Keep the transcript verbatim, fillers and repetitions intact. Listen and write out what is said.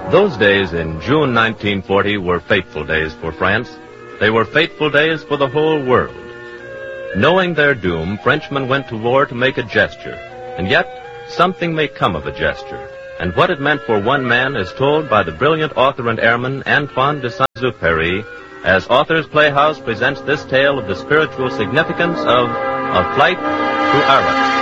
Those days in June nineteen forty were fateful days for France. They were fateful days for the whole world. Knowing their doom, Frenchmen went to war to make a gesture. And yet, something may come of a gesture. And what it meant for one man is told by the brilliant author and airman Antoine de Saint-Exupéry as Authors Playhouse presents this tale of the spiritual significance of A Flight to Arras.